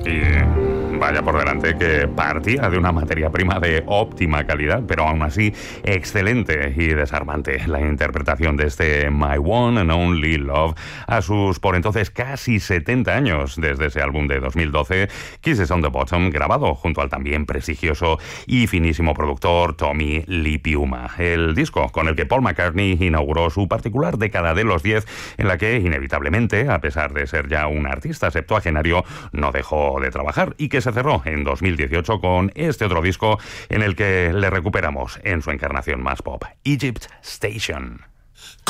Y vaya por delante que partía de una materia prima de óptima calidad, pero aún así excelente y desarmante la interpretación de este My One and Only Love a sus por entonces casi 70 años desde ese álbum de 2012, Kisses on the Bottom, grabado junto al también prestigioso y finísimo productor Tommy Lee Piuma. El disco con el que Paul McCartney inauguró su particular década de los 10, en la que inevitablemente, a pesar de ser ya un artista septuagenario, no dejó de trabajar y que se cerró en 2018 con este otro disco en el que le recuperamos en su encarnación más pop, Egypt Station.